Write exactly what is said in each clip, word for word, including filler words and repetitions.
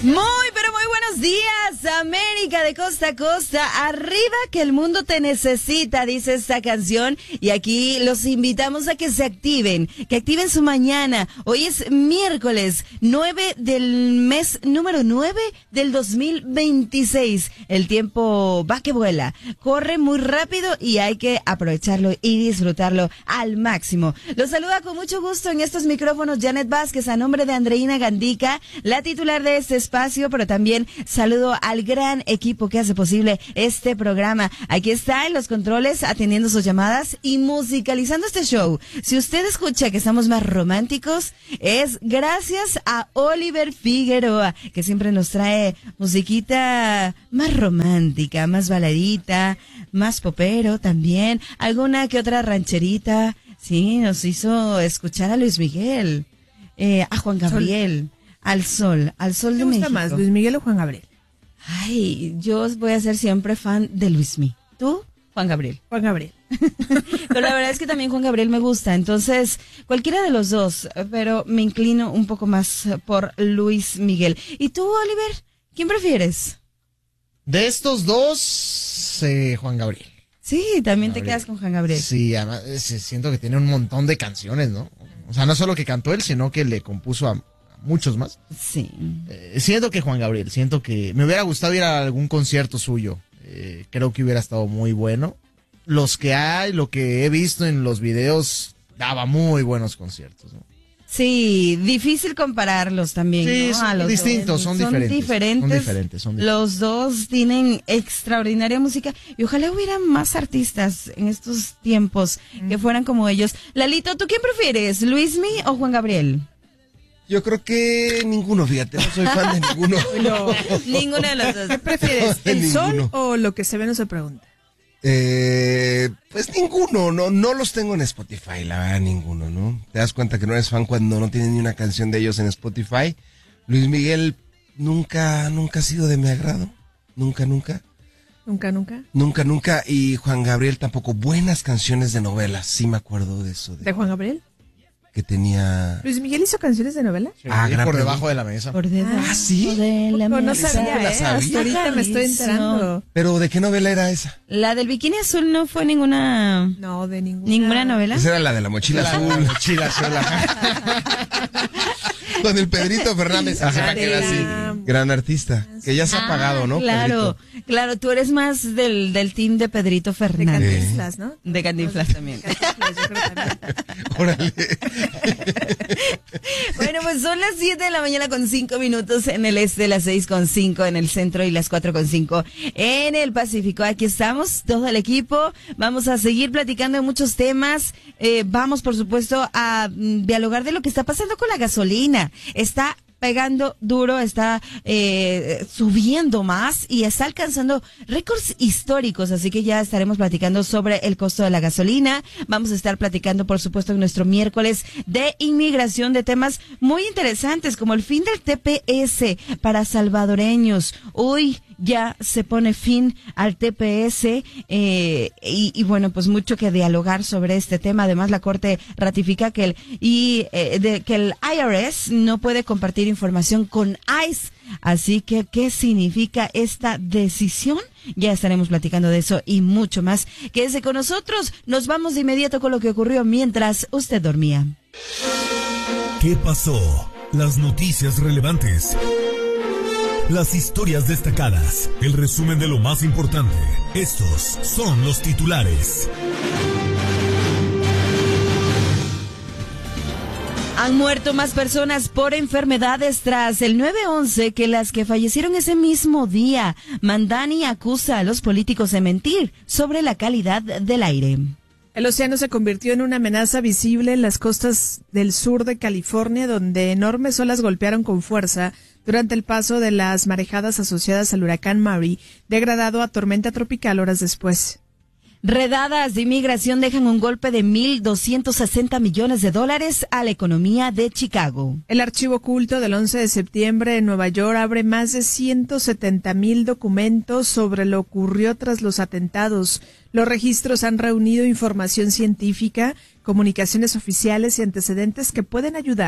Muy, pero muy buenos días, América de costa a costa. Arriba que el mundo te necesita, dice esta canción. Y aquí los invitamos a que se activen, que activen su mañana. Hoy es miércoles nueve del mes número nueve del dos mil veintiséis. El tiempo va que vuela, corre muy rápido y hay que aprovecharlo y disfrutarlo al máximo. Los saluda con mucho gusto en estos micrófonos Janet Vázquez a nombre de Andreina Gandica, la titular de este espacio, pero también saludo al gran equipo que hace posible este programa. Aquí está en los controles atendiendo sus llamadas y musicalizando este show. Si usted escucha que estamos más románticos, es gracias a Oliver Figueroa, que siempre nos trae musiquita más romántica, más baladita, más popero también, alguna que otra rancherita. Sí, nos hizo escuchar a Luis Miguel, eh, a Juan Gabriel. Sol. Al sol, al sol de México. ¿Te gusta más, Luis Miguel o Juan Gabriel? Ay, yo voy a ser siempre fan de Luis Miguel. ¿Tú? Juan Gabriel. Juan Gabriel. Pero la verdad es que también Juan Gabriel me gusta, entonces cualquiera de los dos, pero me inclino un poco más por Luis Miguel. ¿Y tú, Oliver? ¿Quién prefieres? De estos dos, eh, Juan Gabriel. Sí, también Gabriel. Te quedas con Juan Gabriel. Sí, además eh, siento que tiene un montón de canciones, ¿no? O sea, no solo que cantó él, sino que le compuso a muchos más. Sí. Eh, siento que Juan Gabriel, siento que me hubiera gustado ir a algún concierto suyo. Eh, creo que hubiera estado muy bueno. Los que hay, lo que he visto en los videos, daba muy buenos conciertos, ¿no? Sí, difícil compararlos también. Sí, ¿no? son A los distintos, dos. son, son diferentes, diferentes. son diferentes. Son diferentes. Los dos tienen extraordinaria música y ojalá hubiera más artistas en estos tiempos mm. que fueran como ellos. Lalito, ¿tú quién prefieres? ¿Luismi o Juan Gabriel? Yo creo que ninguno, fíjate, no soy fan de ninguno. No, ninguno de los dos. ¿Qué prefieres, el Ninguno. sol o lo que se ve no se pregunta? Eh, pues ninguno, no, no los tengo en Spotify, la verdad, ninguno, ¿no? Te das cuenta que no eres fan cuando no tienes ni una canción de ellos en Spotify. Luis Miguel nunca, nunca ha sido de mi agrado, nunca, nunca. Nunca, nunca. Nunca, nunca, y Juan Gabriel tampoco. Buenas canciones de novelas, sí me acuerdo de eso. ¿De, ¿De Juan Gabriel? Que tenía... ¿Luis Miguel hizo canciones de novela? Sí, ah, gran por pregunta. debajo de la mesa. Por debajo ah, ¿sí? de la No, no mesa. sabía, la ¿eh? sabía. Hasta ahorita me estoy enterando. Pero ¿de qué novela era esa? La del bikini azul no fue ninguna... No, de ninguna. ¿Ninguna novela? Esa era la de la mochila La azul. mochila azul. Con el Pedrito Fernández, se va a quedar así. Gran artista, que ya se ha apagado, ¿no? Claro, Pedrito? claro, tú eres más del, del team de Pedrito De Fernández. Cantinflas, ¿no? De Cantinflas también. Cantinflas, yo creo también. Órale. Bueno, pues son las siete de la mañana con cinco minutos en el este, las seis con cinco en el centro y las cuatro con cinco en el Pacífico. Aquí estamos, todo el equipo. Vamos a seguir platicando de muchos temas. Eh, vamos, por supuesto, a mm, dialogar de lo que está pasando con la gasolina. Está pegando duro, está eh, subiendo más y está alcanzando récords históricos, así que ya estaremos platicando sobre el costo de la gasolina. Vamos a estar platicando, por supuesto, en nuestro miércoles de inmigración, de temas muy interesantes como el fin del T P S para salvadoreños. Hoy ya se pone fin al T P S eh, y, y bueno, pues mucho que dialogar sobre este tema. Además, la Corte ratifica que el, y, eh, de, que el I R S no puede compartir información con ICE. Así que, ¿qué significa esta decisión? Ya estaremos platicando de eso y mucho más. Quédese con nosotros. Nos vamos de inmediato con lo que ocurrió mientras usted dormía. ¿Qué pasó? Las noticias relevantes. Las historias destacadas, el resumen de lo más importante. Estos son los titulares. Han muerto más personas por enfermedades tras el nueve once que las que fallecieron ese mismo día. Mandani acusa a los políticos de mentir sobre la calidad del aire. El océano se convirtió en una amenaza visible en las costas del sur de California, donde enormes olas golpearon con fuerza durante el paso de las marejadas asociadas al huracán Mary, degradado a tormenta tropical horas después. Redadas de inmigración dejan un golpe de mil doscientos sesenta millones de dólares a la economía de Chicago. El archivo oculto del once de septiembre en Nueva York abre más de ciento setenta mil documentos sobre lo ocurrió tras los atentados. Los registros han reunido información científica, comunicaciones oficiales y antecedentes que pueden ayudar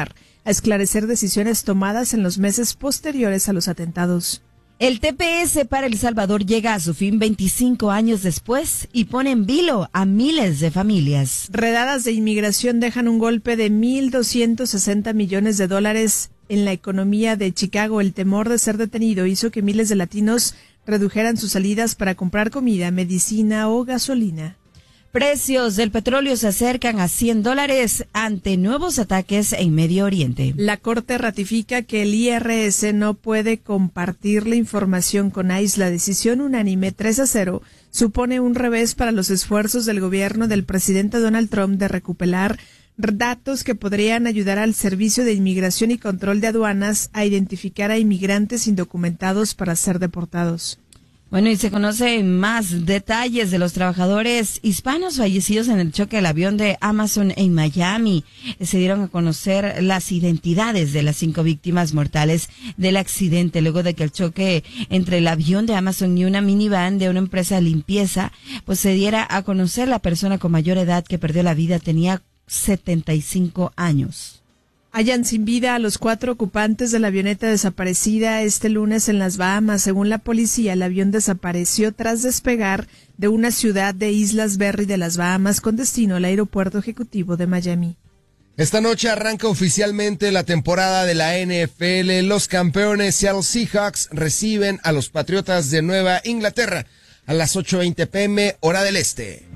a esclarecer decisiones tomadas en los meses posteriores a los atentados. El T P S para El Salvador llega a su fin veinticinco años después y pone en vilo a miles de familias. Redadas de inmigración dejan un golpe de mil doscientos sesenta millones de dólares en la economía de Chicago. El temor de ser detenido hizo que miles de latinos redujeran sus salidas para comprar comida, medicina o gasolina. Precios del petróleo se acercan a cien dólares ante nuevos ataques en Medio Oriente. La Corte ratifica que el I R S no puede compartir la información con I C E. La decisión unánime tres a cero supone un revés para los esfuerzos del gobierno del presidente Donald Trump de recuperar datos que podrían ayudar al Servicio de Inmigración y Control de Aduanas a identificar a inmigrantes indocumentados para ser deportados. Bueno, y se conocen más detalles de los trabajadores hispanos fallecidos en el choque del avión de Amazon en Miami. Se dieron a conocer las identidades de las cinco víctimas mortales del accidente, luego de que el choque entre el avión de Amazon y una minivan de una empresa de limpieza, pues se diera a conocer la persona con mayor edad que perdió la vida tenía setenta y cinco años. Hallan sin vida a los cuatro ocupantes de la avioneta desaparecida este lunes en las Bahamas. Según la policía, el avión desapareció tras despegar de una ciudad de Islas Berry de las Bahamas con destino al aeropuerto ejecutivo de Miami. Esta noche arranca oficialmente la temporada de la N F L. Los campeones Seattle Seahawks reciben a los Patriotas de Nueva Inglaterra a las ocho veinte pm hora del este.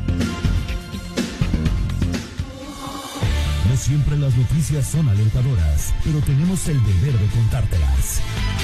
No siempre las noticias son alentadoras, pero tenemos el deber de contártelas.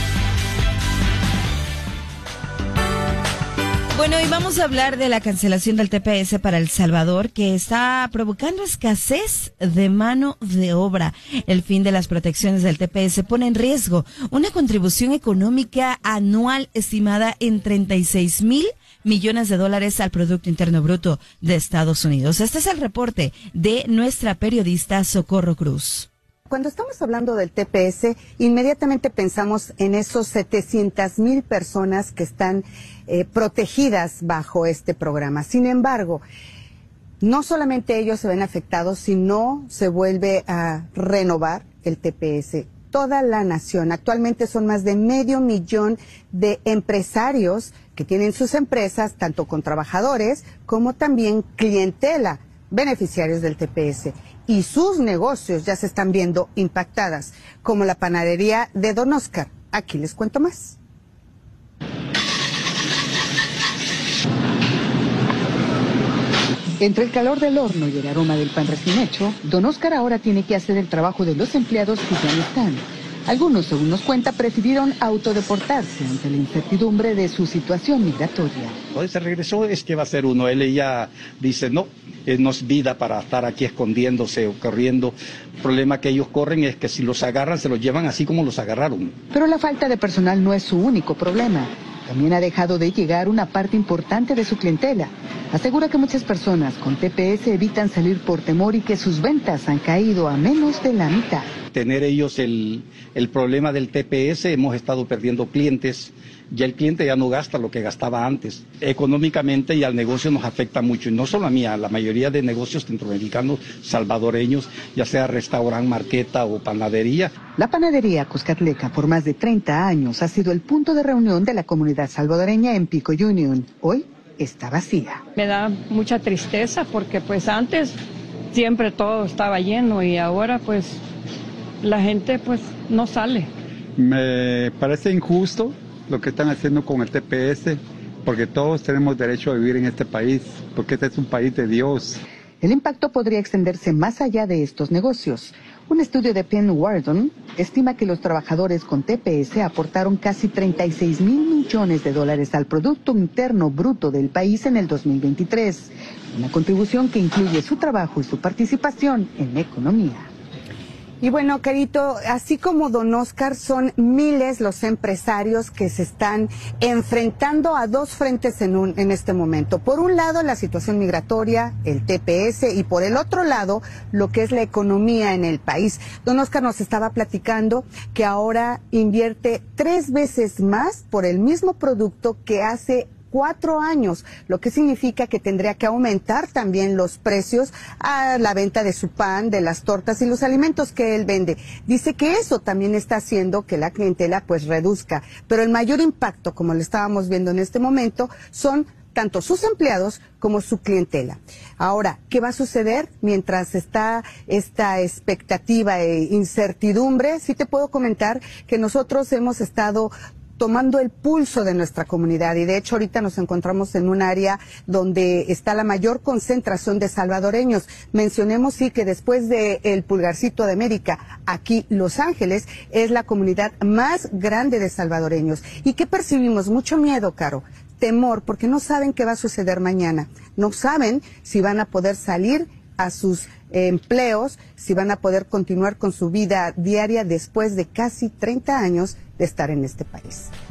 Bueno, y vamos a hablar de la cancelación del T P S para El Salvador, que está provocando escasez de mano de obra. El fin de las protecciones del T P S pone en riesgo una contribución económica anual estimada en treinta y seis mil millones de dólares al Producto Interno Bruto de Estados Unidos. Este es el reporte de nuestra periodista Socorro Cruz. Cuando estamos hablando del T P S, inmediatamente pensamos en esos setecientas mil personas que están eh, protegidas bajo este programa. Sin embargo, no solamente ellos se ven afectados, sino se vuelve a renovar el T P S. Toda la nación. Actualmente son más de medio millón de empresarios que tienen sus empresas, tanto con trabajadores como también clientela, beneficiarios del T P S. Y sus negocios ya se están viendo impactadas, como la panadería de Don Oscar. Aquí les cuento más. Entre el calor del horno y el aroma del pan recién hecho, Don Oscar ahora tiene que hacer el trabajo de los empleados que ya no están. Algunos, según nos cuenta, prefirieron autodeportarse ante la incertidumbre de su situación migratoria. Hoy se regresó, es que va a ser uno. Él ya dice, no, eh, no es vida para estar aquí escondiéndose o corriendo. El problema que ellos corren es que si los agarran, se los llevan así como los agarraron. Pero la falta de personal no es su único problema. También ha dejado de llegar una parte importante de su clientela. Asegura que muchas personas con T P S evitan salir por temor y que sus ventas han caído a menos de la mitad. Tener ellos el, el problema del T P S, hemos estado perdiendo clientes. Ya el cliente ya no gasta lo que gastaba antes. Económicamente y al negocio nos afecta mucho. Y no solo a mí, a la mayoría de negocios centroamericanos, salvadoreños, ya sea restaurante, marqueta o panadería. La panadería Cuscatleca por más de treinta años ha sido el punto de reunión de la comunidad salvadoreña en Pico Union. Hoy está vacía. Me da mucha tristeza porque pues antes siempre todo estaba lleno y ahora pues la gente pues no sale. Me parece injusto lo que están haciendo con el T P S, porque todos tenemos derecho a vivir en este país, porque este es un país de Dios. El impacto podría extenderse más allá de estos negocios. Un estudio de Penn Wharton estima que los trabajadores con T P S aportaron casi treinta y seis mil millones de dólares al Producto Interno Bruto del país en el dos mil veintitrés, una contribución que incluye su trabajo y su participación en la economía. Y bueno, Carito, así como Don Oscar, son miles los empresarios que se están enfrentando a dos frentes en, un, en este momento. Por un lado, la situación migratoria, el T P S, y por el otro lado, lo que es la economía en el país. Don Oscar nos estaba platicando que ahora invierte tres veces más por el mismo producto que hace cuatro años, lo que significa que tendría que aumentar también los precios a la venta de su pan, de las tortas y los alimentos que él vende. Dice que eso también está haciendo que la clientela pues reduzca, pero el mayor impacto, como lo estábamos viendo en este momento, son tanto sus empleados como su clientela. Ahora, ¿qué va a suceder mientras está esta expectativa e incertidumbre? Sí te puedo comentar que nosotros hemos estado tomando el pulso de nuestra comunidad y de hecho ahorita nos encontramos en un área donde está la mayor concentración de salvadoreños. Mencionemos sí que después de el Pulgarcito de América, aquí Los Ángeles es la comunidad más grande de salvadoreños. ¿Y qué percibimos? Mucho miedo, Caro. Temor, porque no saben qué va a suceder mañana. No saben si van a poder salir a sus eh, empleos, si van a poder continuar con su vida diaria después de casi treinta años de estar en este país.